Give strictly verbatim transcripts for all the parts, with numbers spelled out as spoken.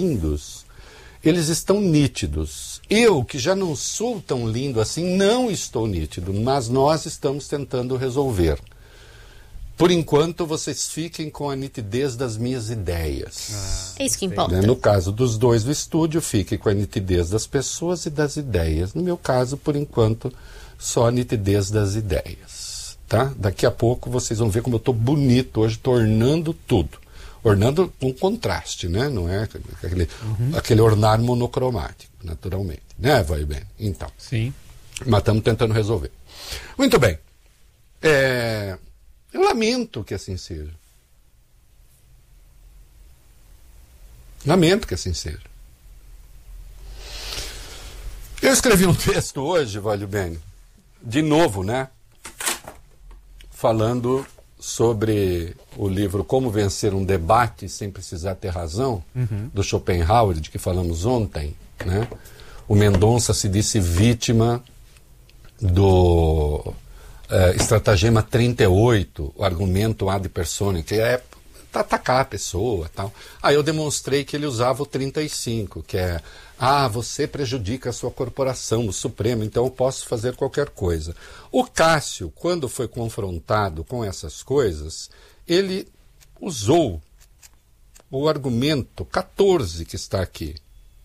lindos, eles estão nítidos. Eu, que já não sou tão lindo assim, não estou nítido, mas nós estamos tentando resolver. Por enquanto, vocês fiquem com a nitidez das minhas ideias. Ah, é isso que importa. No caso dos dois do estúdio, fiquem com a nitidez das pessoas e das ideias. No meu caso, por enquanto, só a nitidez das ideias. Tá? Daqui a pouco vocês vão ver como eu estou bonito hoje, estou ornando tudo. Ornando com contraste, né? Não é aquele, uhum. aquele ornar monocromático, naturalmente. Né, vai bem? Então. Sim. Mas estamos tentando resolver. Muito bem. É... Eu lamento que assim seja. Lamento que assim seja. Eu escrevi um texto hoje, Valho Bene, de novo, né? Falando sobre o livro Como Vencer um Debate Sem Precisar Ter Razão, uhum. do Schopenhauer, de que falamos ontem, né? O Mendonça se disse vítima do... Uh, estratagema trinta e oito, o argumento ad personam, que é atacar a pessoa tal. Aí eu demonstrei que ele usava o trinta e cinco, que é, ah, você prejudica a sua corporação, o Supremo, então eu posso fazer qualquer coisa. O Cássio, quando foi confrontado com essas coisas, ele usou o argumento quatorze que está aqui.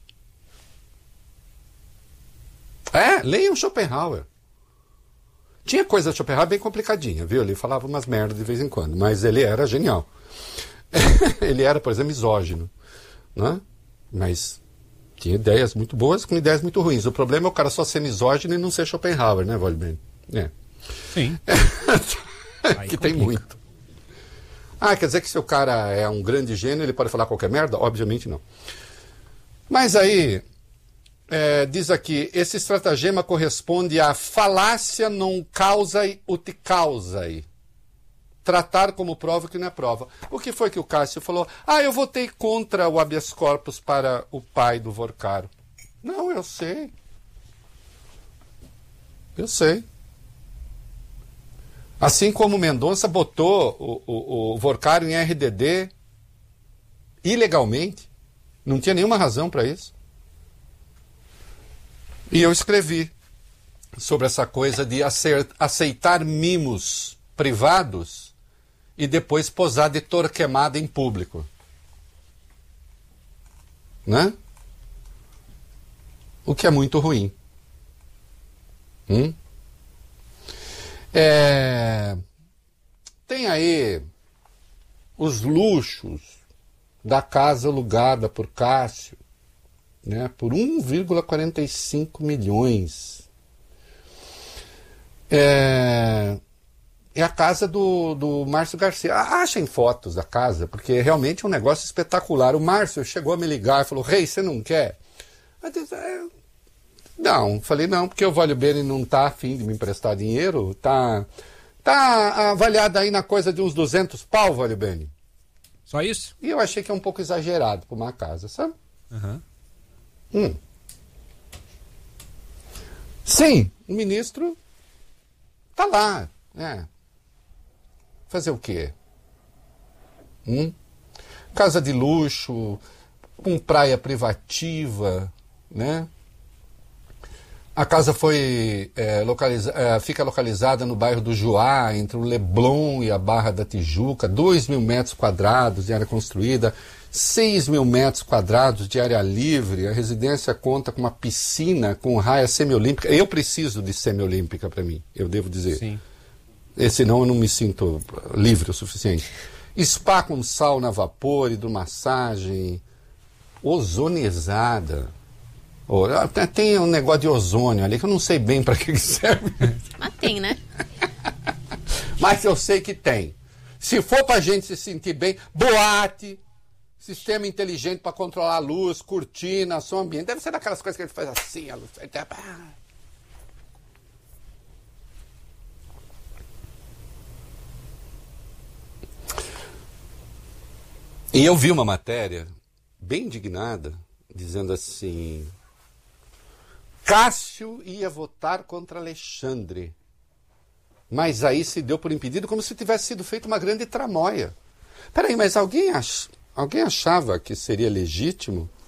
É, leiam Schopenhauer. Tinha coisa de Schopenhauer bem complicadinha, viu? Ele falava umas merdas de vez em quando, mas ele era genial. Ele era, por exemplo, misógino, né? Mas tinha ideias muito boas com ideias muito ruins. O problema é o cara só ser misógino e não ser Schopenhauer, né, Valdir? É. Sim. Que tem muito. Ah, quer dizer que se o cara é um grande gênio, ele pode falar qualquer merda? Obviamente não. Mas aí... É, diz aqui, esse estratagema corresponde a falácia non causae ut causae. Tratar como prova o que não é prova. O que foi que o Cássio falou? Ah, eu votei contra o habeas corpus para o pai do Vorcaro. Não, eu sei. Eu sei. Assim como o Mendonça botou o, o, o Vorcaro em R D D ilegalmente. Não tinha nenhuma razão para isso. E eu escrevi sobre essa coisa de aceitar mimos privados e depois posar de Torquemada em público. Né? O que é muito ruim. Hum? É... Tem aí os luxos da casa alugada por Cássio. Né, por um vírgula quarenta e cinco milhões. É, é a casa do, do Márcio Garcia. Achem fotos da casa, porque realmente é um negócio espetacular. O Márcio chegou a me ligar e falou, Rei, você não quer? Eu disse, é... Não, falei não, porque o Valho Bene não está afim de me emprestar dinheiro. Está tá avaliado aí na coisa de uns duzentos pau, Valho Bene. Só isso? E eu achei que é um pouco exagerado para uma casa, sabe? Aham. Uhum. Hum. Sim, o ministro tá lá, né? Fazer o quê? Hum? Casa de luxo, com praia privativa, né? A casa foi é, localiza- é, fica localizada no bairro do Juá, entre o Leblon e a Barra da Tijuca, dois mil metros quadrados de área construída, seis mil metros quadrados de área livre. A residência conta com uma piscina com raia semiolímpica. Eu preciso de semiolímpica para mim, eu devo dizer. Sim. E, senão eu não me sinto livre o suficiente. Spa com sauna a vapor, hidromassagem, ozonizada. Oh, tem um negócio de ozônio ali que eu não sei bem para que serve. Mas tem, né? Mas eu sei que tem. Se for para a gente se sentir bem, boate, sistema inteligente para controlar a luz, cortina, som ambiente. Deve ser daquelas coisas que ele faz assim, a luz. E eu vi uma matéria bem indignada, dizendo assim... Cássio ia votar contra Alexandre, mas aí se deu por impedido como se tivesse sido feita uma grande tramóia. Peraí, mas alguém, ach... alguém achava que seria legítimo